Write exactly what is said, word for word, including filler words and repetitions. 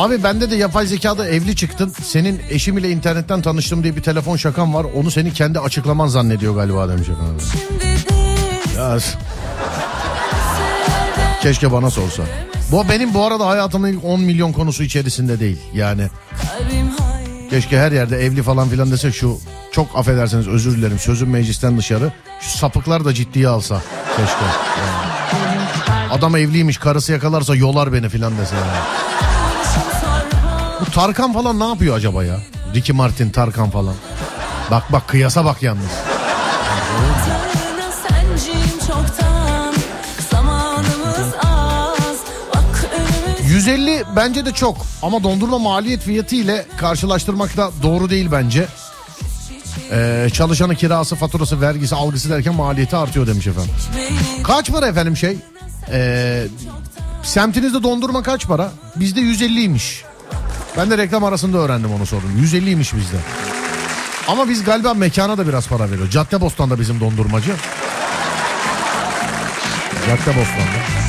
Abi bende de yapay zekada evli çıktın. Senin eşim ile internetten tanıştım diye bir telefon şakam var. Onu senin kendi açıklaman zannediyor galiba demiş efendim. Ya. Keşke bana sorsa. Bu benim bu arada hayatımın ilk on milyon konusu içerisinde değil. Yani keşke her yerde evli falan filan dese, şu çok affedersiniz, özür dilerim, sözüm meclisten dışarı. Şu sapıklar da ciddiye alsa keşke. Yani. Adam evliymiş, karısı yakalarsa yolar beni filan dese yani. Bu Tarkan falan ne yapıyor acaba ya? Ricky Martin, Tarkan falan. Bak bak kıyasa bak yalnız. yüz elli bence de çok ama dondurma maliyet fiyatı ile karşılaştırmak da doğru değil bence. Ee, çalışanın kirası, faturası, vergisi, algısı derken maliyeti artıyor demiş efendim. Kaç para efendim şey? Ee, semtinizde dondurma kaç para? Bizde yüz elliymiş. Ben de reklam arasında öğrendim, onu sordum. yüz elliymiş bizde. Ama biz galiba mekana da biraz para veriyor. Caddebostan'da bizim dondurmacı. Caddebostan'da.